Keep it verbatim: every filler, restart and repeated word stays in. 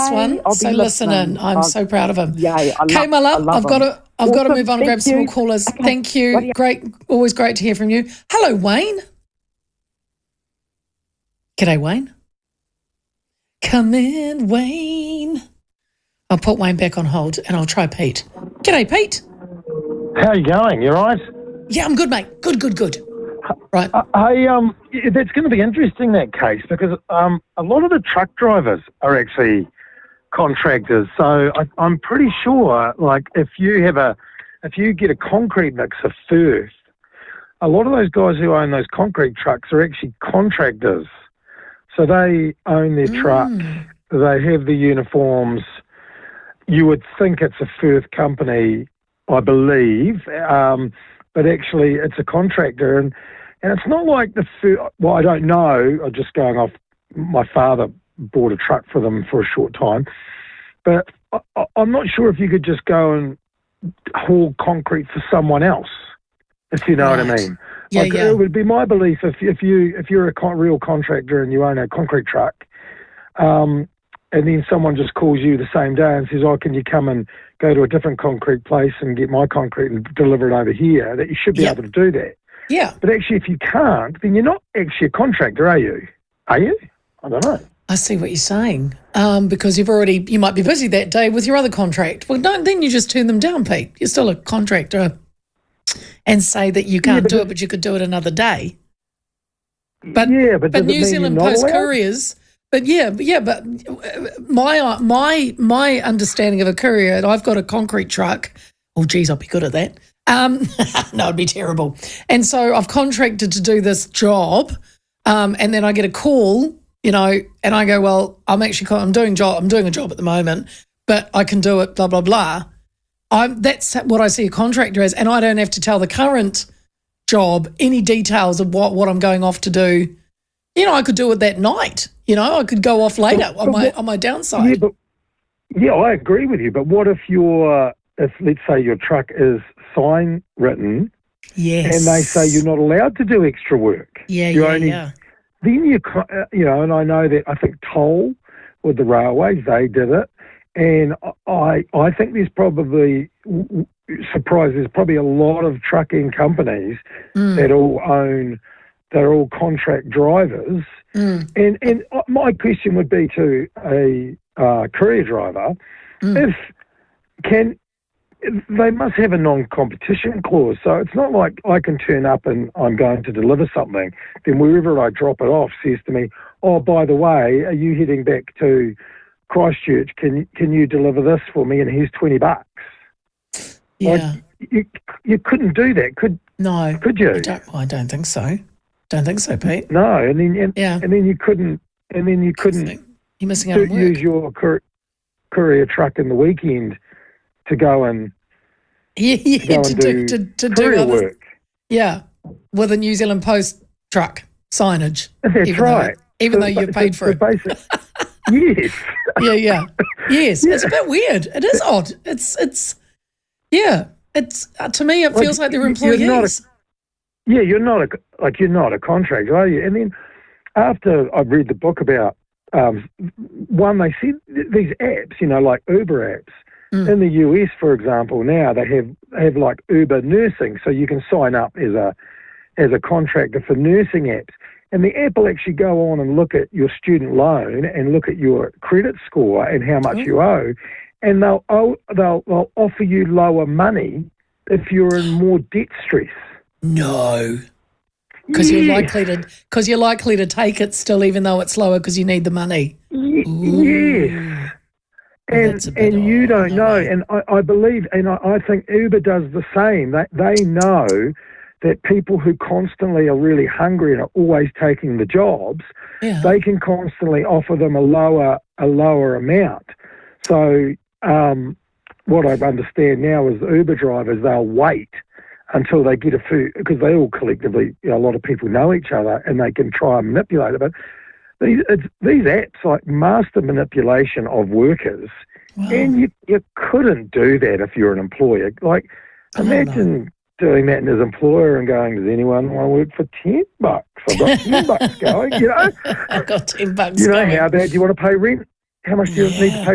this one. I'll So be listen listening. in. I'm I'll, so proud of him. Yay, I Okay, love, my I love, love I've got them. to, I've got to Awesome, move on and grab thank some more you. callers. Okay, Thank you. what do you- Great, always great to hear from you. Hello, Wayne. G'day, Wayne. Come in, Wayne. I'll put Wayne back on hold and I'll try Pete. G'day, Pete. How are you going? You all right? Yeah, I'm good, mate. Good, good, good. Right. Uh, hey, um, yeah, that's going to be interesting, that case, because um, a lot of the truck drivers are actually contractors. So I, I'm pretty sure, like, if you have a, if you get a concrete mixer first, a lot of those guys who own those concrete trucks are actually contractors. So they own their Mm. truck, they have the uniforms. You would think it's a Firth company, I believe, um, but actually it's a contractor. And, and it's not like the Firth, well, I don't know, I'm just going off, my father bought a truck for them for a short time, but I, I, I'm not sure if you could just go and haul concrete for someone else, if you know Right. what I mean. Yeah, Like, yeah. it would be my belief if if you if you're a con- real contractor and you own a concrete truck, um, and then someone just calls you the same day and says, "Oh, can you come and go to a different concrete place and get my concrete and deliver it over here?" That you should be Yeah. able to do that. Yeah. But actually, if you can't, then you're not actually a contractor, are you? Are you? I don't know. I see what you're saying. Um, because you've already, you might be busy that day with your other contract. Well, don't, then you just turn them down, Pete. You're still a contractor and say that you can't but do the- it, but you could do it another day. But yeah, but, but does it New mean Zealand you're not Post allowed? couriers, but yeah, but yeah, but my my my understanding of a courier, I've got a concrete truck. Oh, geez, I'll be good at that. Um, no, it'd be terrible. And so I've contracted to do this job, um, and then I get a call, you know, and I go, well, I'm actually I'm doing job, I'm doing a job at the moment, but I can do it. Blah blah blah. I'm, that's what I see a contractor as, and I don't have to tell the current job any details of what, what I'm going off to do. You know, I could do it that night. You know, I could go off later But- on but my what- on my downside. Yeah, but yeah, I agree with you. But what if your if let's say your truck is sign written Yes. and they say you're not allowed to do extra work? Yeah, you yeah, only, yeah. Then you co- uh, you know, and I know that I think Toll with the railways they did it, and I I think there's probably surprised there's probably a lot of trucking companies Mm, that all own they're all contract drivers. mm, And and my question would be to a uh, courier driver, mm. if can they must have a non-competition clause. So it's not like I can turn up and I'm going to deliver something, then wherever I drop it off says to me, "Oh, by the way, are you heading back to Christchurch? Can can you deliver this for me? And here's twenty bucks." Yeah. Like, you you couldn't do that, could No. could you? I don't, well, I don't think so. Don't think so, Pete. No, and then and, Yeah. and then you couldn't and then you couldn't You're missing out to on work. use your cour- courier truck in the weekend to go and Yeah, to yeah, go to and do, do, to, to do courier other, work. yeah, with a New Zealand Post truck signage. That's even right. Though, even So- though you've so- paid so for it. basic- yes. Yeah, yeah, yes. Yeah. It's a bit weird. It is odd. It's it's yeah. It's uh, to me, it Like, feels like they're you're not a- employees. Yeah, you're not a like you're not a contractor, are you? And then after I read the book about um, one, they said th- these apps, you know, like Uber apps. Mm. In the U S, for example, now they have have like Uber nursing, so you can sign up as a as a contractor for nursing apps. And the app will actually go on and look at your student loan and look at your credit score and how much Mm. you owe, and they'll oh, they'll they'll offer you lower money if you're in more debt stress. No, because you're Yes. likely to because you're likely to take it still, even though it's lower, because you need the money. Y- Ooh. yes. Well, And that's a bit and you odd, don't no know, way. and I, I believe, and I, I think Uber does the same. They they know that people who constantly are really hungry and are always taking the jobs, Yeah. they can constantly offer them a lower a lower amount. So um, what I understand now is the Uber drivers, they'll wait until they get a food, because they all collectively, you know, a lot of people know each other and they can try and manipulate it. But these, it's, these apps like master manipulation of workers, Wow. and you, you couldn't do that if you're an employer. Like, I don't know. imagine doing that in his employer and going, does anyone want to work for ten bucks? I've got ten bucks going, you know? I've got ten bucks You know, going. how bad do you want to pay rent? How much do you need to Yeah. pay